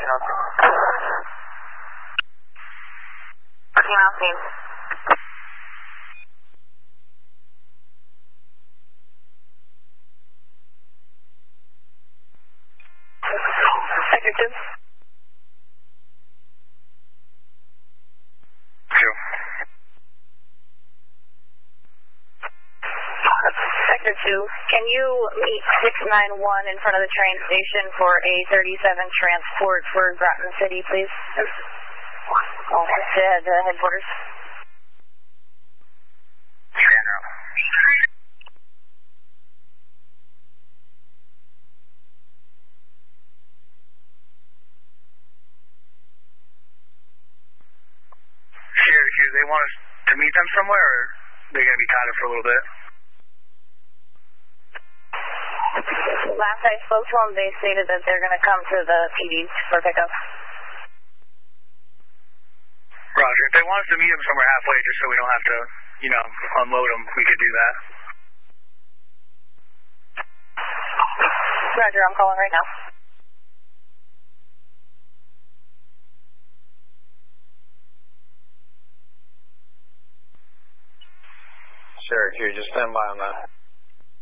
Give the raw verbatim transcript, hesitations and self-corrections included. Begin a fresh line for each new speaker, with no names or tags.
Working on scene. Sector two.
Two.
Sector two, can you meet six nine one in front of the train station for a thirty-seven transport for Groton City, please? Oh, to the headquarters.
Sandra. Syracuse, they want us to meet them somewhere, or they're going to be tied up for a little bit?
Last I spoke to them, they stated that they're going to come to the P D for pickup.
Roger. If they want us to meet them somewhere halfway just so we don't have to, you know, unload them, we could do that.
Roger, I'm calling right now.
Syracuse, just stand by on that.